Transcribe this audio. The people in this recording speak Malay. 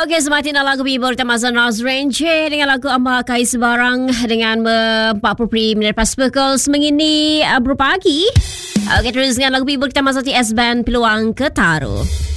Okey, semakin lagu Bibur Tamazan Naz Ranger dengan lagu Amba Kai Sebarang dengan 40 minit lepas pukul seminggu ini berupa pagi. Okey, terus dengan lagu Bibur Tamazan TS Band Peluang Ketaru.